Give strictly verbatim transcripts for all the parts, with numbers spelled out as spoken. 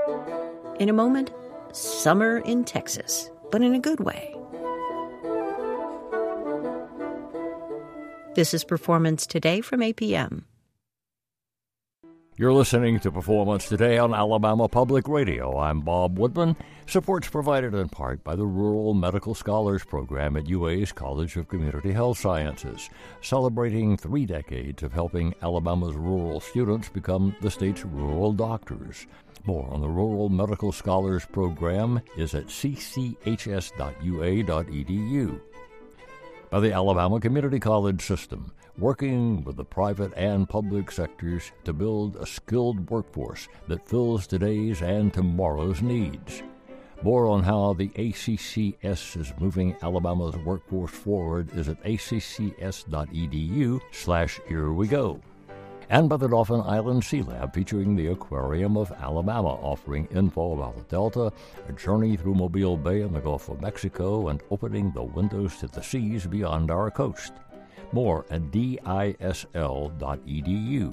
In a moment, summer in Texas, but in a good way. This is Performance Today from A P M. You're listening to Performance Today on Alabama Public Radio. I'm Bob Woodman. Support's provided in part by the Rural Medical Scholars Program at U A's College of Community Health Sciences, celebrating three decades of helping Alabama's rural students become the state's rural doctors. More on the Rural Medical Scholars Program is at c c h s dot u a dot e d u. By the Alabama Community College System, working with the private and public sectors to build a skilled workforce that fills today's and tomorrow's needs. More on how the A C C S is moving Alabama's workforce forward is at a c c s dot e d u slash here we go. And by the Dauphin Island Sea Lab, featuring the Aquarium of Alabama, offering info about the Delta, a journey through Mobile Bay and the Gulf of Mexico, and opening the windows to the seas beyond our coast. More at d i s l dot e d u.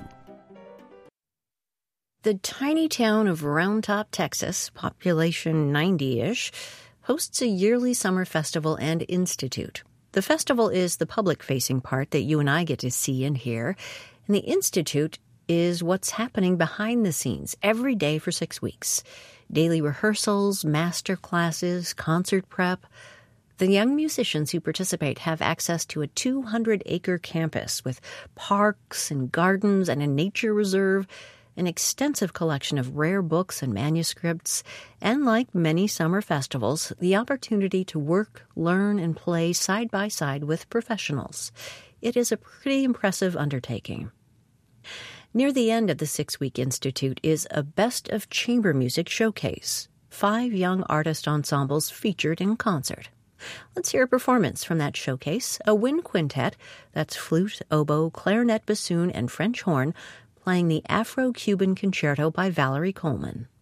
The tiny town of Round Top, Texas, population ninety-ish, hosts a yearly summer festival and institute. The festival is the public-facing part that you and I get to see and hear, and the institute is what's happening behind the scenes every day for six weeks. Daily rehearsals, master classes, concert prep. The young musicians who participate have access to a two hundred acre campus with parks and gardens and a nature reserve, an extensive collection of rare books and manuscripts, and like many summer festivals, the opportunity to work, learn, and play side by side with professionals. It is a pretty impressive undertaking. Near the end of the six-week institute is a Best of Chamber Music showcase. Five young artist ensembles featured in concert. Let's hear a performance from that showcase, a wind quintet, that's flute, oboe, clarinet, bassoon, and French horn, playing the Afro-Cuban Concerto by Valerie Coleman.